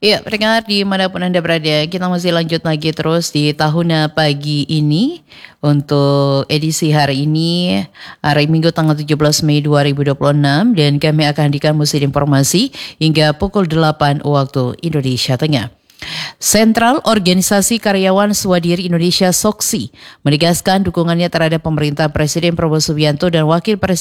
Ya, pendengar dimanapun Anda berada, kita masih lanjut lagi terus di Tahuna Pagi ini. Untuk edisi hari ini, hari Minggu tanggal 17 Mei 2026, dan kami akan hadirkan musik informasi hingga pukul 8 waktu Indonesia Tengah. Sentral Organisasi Karyawan Swadiri Indonesia (SOKSI) menegaskan dukungannya terhadap pemerintah Presiden Prabowo Subianto dan Wakil Presiden